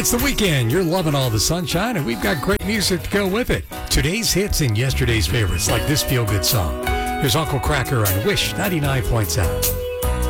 It's the weekend. You're loving all the sunshine, and we've got great music to go with it. Today's hits and yesterday's favorites, like this feel-good song. Here's Uncle Cracker on Wish 99.7.